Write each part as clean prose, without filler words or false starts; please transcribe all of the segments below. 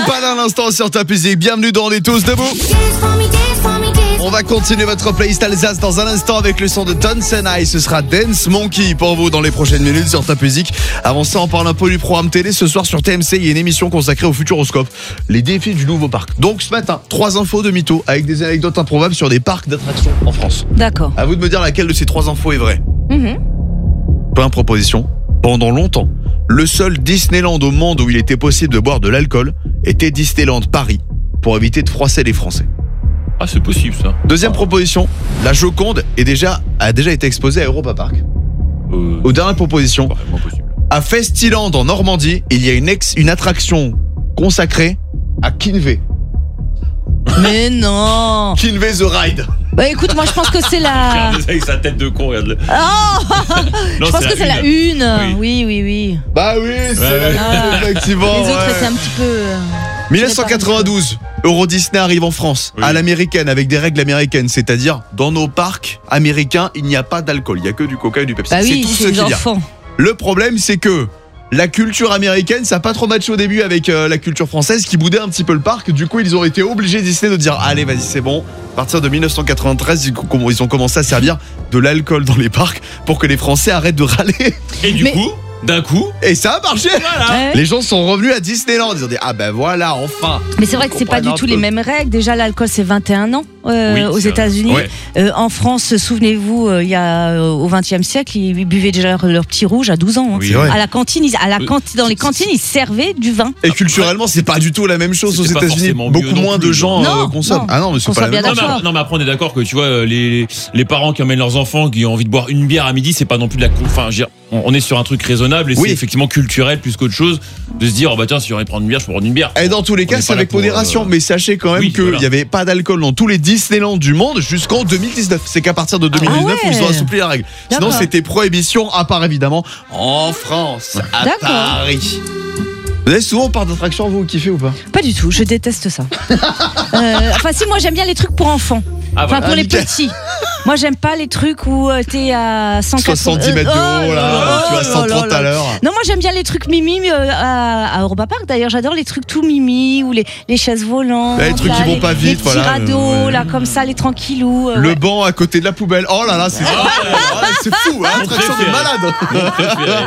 Champagne à l'instant sur Top Music. Bienvenue dans On est tous debout. On va continuer votre playlist Alsace dans un instant avec le son de Tonsenai. Ce sera Dance Monkey pour vous dans les prochaines minutes sur Top Music. Avant ça, on parle un peu du programme télé. Ce soir sur TMC, il y a une émission consacrée au Futuroscope, les défis du nouveau parc. Donc ce matin, 3 infos de mythos avec des anecdotes improbables sur des parcs d'attractions en France. D'accord. À vous de me dire laquelle de ces 3 infos est vraie. Première proposition. Pendant longtemps, le seul Disneyland au monde où il était possible de boire de l'alcool était Disneyland Paris, pour éviter de froisser les Français. Ah, c'est possible ça. Deuxième proposition, la Joconde a déjà été exposée à Europa Park. Aux dernières propositions, Vraiment possible. à Festiland en Normandie, il y a une attraction consacrée à Kinvey. Mais non. Kinvey the Ride. Bah écoute, moi je pense que c'est la... Regarde avec sa tête de con, regarde-le. Oh Non, je pense que c'est la une. Oui. Bah oui, c'est Ouais. la une, effectivement. Les autres ouais. étaient un petit peu... 1992, Euro Disney arrive en France, Oui. à l'américaine, avec des règles américaines, c'est-à-dire dans nos parcs américains, il n'y a pas d'alcool, il n'y a que du coca et du Pepsi. Bah c'est oui, tout ce c'est qu'il les y a. enfants. Le problème, c'est que la culture américaine, ça n'a pas trop matché au début avec la culture française qui boudait un petit peu le parc. Du coup, ils ont été obligés, Disney, de dire allez, vas-y, c'est bon. À partir de 1993, ils ont commencé à servir de l'alcool dans les parcs pour que les Français arrêtent de râler. Et du Mais- coup, d'un coup, Et ça a marché. Ouais. Les gens sont revenus à Disneyland. Ils ont dit ah ben voilà, enfin. Mais c'est vrai que c'est pas du tout les mêmes règles. Déjà, l'alcool, c'est 21 ans Oui, aux c'est États-Unis. vrai. Ouais. En France, souvenez-vous, il y a au XXe siècle, ils buvaient déjà leur petit rouge à 12 ans. Hein. Oui. C'est vrai. À la cantine, dans les cantines, ils servaient du vin. Et culturellement, c'est pas du tout la même chose aux C'était pas États-Unis. forcément Beaucoup mieux non moins plus, de gens non. consomment. Non. Ah non, mais c'est Qu'on pas la soit bien même chose. d'accord. Non mais après on est d'accord que tu vois les parents qui emmènent leurs enfants qui ont envie de boire une bière à midi, c'est pas non plus de la enfin je veux dire, on est sur un truc raisonnable et Oui. c'est effectivement culturel plus qu'autre chose de se dire oh bah tiens si j'ai envie de prendre une bière je peux prendre une bière. Et dans tous les On cas, est c'est pas là avec pour, modération. Mais sachez quand même oui, qu'il voilà. n'y avait pas d'alcool dans tous les Disneyland du monde jusqu'en 2019. C'est qu'à partir de 2019 ouais. où ils ont assoupli la règle. Sinon, D'accord. c'était prohibition, à part évidemment en France, à D'accord. Paris. Vous avez souvent au parc d'attractions, vous kiffez ou pas? Pas du tout, je déteste ça. Enfin, si, moi j'aime bien les trucs pour enfants. Ah, Enfin, voilà. pour les nickel. petits. Moi, j'aime pas les trucs où t'es à 180... 70 mètres de haut, là, tu vas 130 à l'heure. Non, moi j'aime bien les trucs mimi à Europa Park. D'ailleurs, j'adore les trucs tout mimi ou les chaises volantes. Les trucs qui vont pas vite, les petits voilà. radeaux, Ouais. là, comme ça, les tranquillous. Le ouais. banc à côté de la poubelle. Oh là là, c'est c'est fou, hein, Mon attraction de préféré. malade. Mon préféré.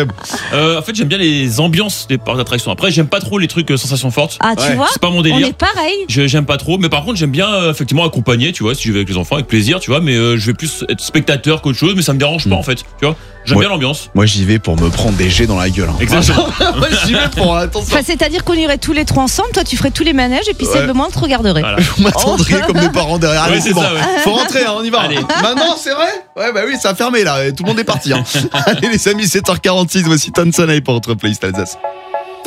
C'est En fait j'aime bien les ambiances des parcs d'attractions. Après j'aime pas trop les trucs sensations fortes. Ah, tu Ouais. vois, C'est pas mon on délire. est pareil. J'aime pas trop, mais par contre j'aime bien effectivement accompagner, tu vois, si je vais avec les enfants avec plaisir, tu vois, mais je vais plus être spectateur qu'autre chose, mais ça me dérange pas en fait, tu vois. J'aime Ouais. bien l'ambiance. Moi, j'y vais pour me prendre des jets dans la gueule. Hein. Exactement. Moi, j'y vais pour attention. Enfin, c'est-à-dire qu'on irait tous les trois ensemble. Toi, tu ferais tous les manèges et puis Ouais. simplement, on te regarderait. Voilà. Vous m'attendriez comme mes parents derrière. Allez, Ouais, c'est c'est bon. ça, ouais. Faut rentrer, hein, on y va. Allez. Maintenant, c'est vrai? Ouais, bah oui, ça a fermé là. Tout le monde est parti. Hein. Allez, les amis, 7h46. Voici Tonsenai pour votre playlist Alsace.